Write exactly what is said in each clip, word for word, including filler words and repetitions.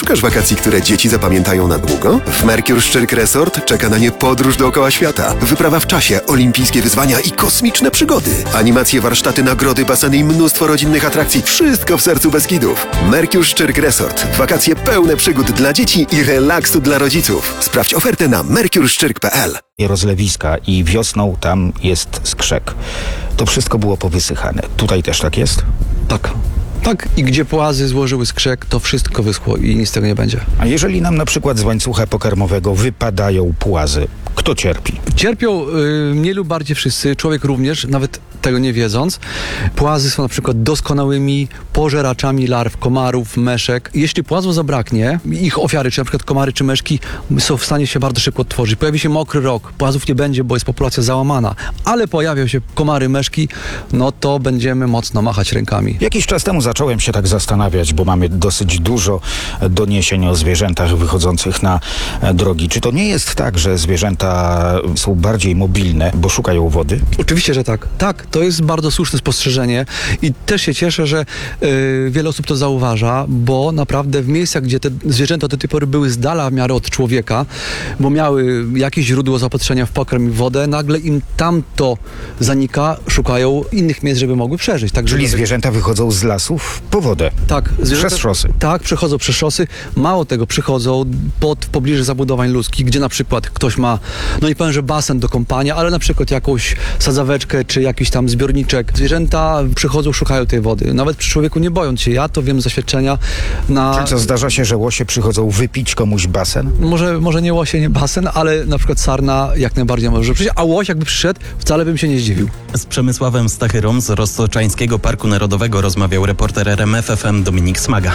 Szukasz wakacji, które dzieci zapamiętają na długo? W Mercure Szczyrk Resort czeka na nie podróż dookoła świata. Wyprawa w czasie, olimpijskie wyzwania i kosmiczne przygody. Animacje, warsztaty, nagrody, baseny i mnóstwo rodzinnych atrakcji. Wszystko w sercu Beskidów. Mercure Szczyrk Resort. Wakacje pełne przygód dla dzieci i relaksu dla rodziców. Sprawdź ofertę na mercure szczyrk kropka p l. Rozlewiska i wiosną tam jest skrzek. To wszystko było powysychane. Tutaj też tak jest? Tak. Tak, i gdzie płazy złożyły skrzek, to wszystko wyschło i nic z tego nie będzie. A jeżeli nam na przykład z łańcucha pokarmowego wypadają płazy, kto cierpi? Cierpią y, mniej lub bardziej wszyscy, człowiek również, nawet tego nie wiedząc. Płazy są na przykład doskonałymi pożeraczami larw, komarów, meszek. Jeśli płazów zabraknie, ich ofiary, czy na przykład komary, czy meszki, są w stanie się bardzo szybko odtworzyć. Pojawi się mokry rok, płazów nie będzie, bo jest populacja załamana, ale pojawią się komary, meszki, no to będziemy mocno machać rękami. Jakiś czas temu zacząłem się tak zastanawiać, bo mamy dosyć dużo doniesień o zwierzętach wychodzących na drogi. Czy to nie jest tak, że zwierzęta są bardziej mobilne, bo szukają wody? Oczywiście, że tak. Tak, to jest bardzo słuszne spostrzeżenie i też się cieszę, że y, wiele osób to zauważa, bo naprawdę w miejscach, gdzie te zwierzęta do tej pory były z dala w miarę od człowieka, bo miały jakieś źródło zaopatrzenia w pokarm i wodę, nagle im tamto zanika, szukają innych miejsc, żeby mogły przeżyć. Tak, Czyli żeby... zwierzęta wychodzą z lasów po wodę? Tak. Zwierzęta... Przez szosy? Tak, przechodzą przez szosy. Mało tego, przychodzą pod, w pobliżu zabudowań ludzkich, gdzie na przykład ktoś ma, no nie powiem, że basen do kąpania, ale na przykład jakąś sadzaweczkę, czy jakiś tam zbiorniczek. Zwierzęta przychodzą, szukają tej wody. Nawet przy człowieku nie bojąc się. Ja to wiem z doświadczenia. Na... Czy co, zdarza się, że łosie przychodzą wypić komuś basen? Może, może nie łosie, nie basen, ale na przykład sarna jak najbardziej może przyjść, a łoś jakby przyszedł, wcale bym się nie zdziwił. Z Przemysławem Stachyrą z Rozsoczańskiego Parku Narodowego rozmawiał reporter R M F F M Dominik Smaga.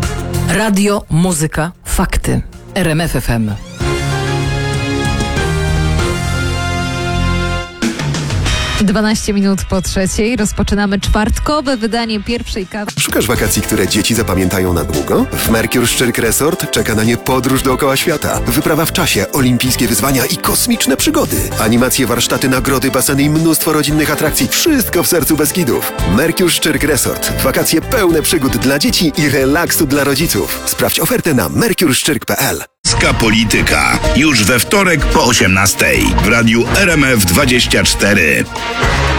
Radio, muzyka, fakty. R M F F M. dwanaście minut po trzeciej rozpoczynamy czwartkowe wydanie pierwszej kawy. Szukasz wakacji, które dzieci zapamiętają na długo? W Mercure Szczyrk Resort czeka na nie podróż dookoła świata. Wyprawa w czasie, olimpijskie wyzwania i kosmiczne przygody. Animacje, warsztaty, nagrody, baseny i mnóstwo rodzinnych atrakcji. Wszystko w sercu Beskidów. Mercure Szczyrk Resort. Wakacje pełne przygód dla dzieci i relaksu dla rodziców. Sprawdź ofertę na mercure szczyrk kropka p l. Polska Polityka. Już we wtorek po osiemnastej w radiu R M F dwadzieścia cztery.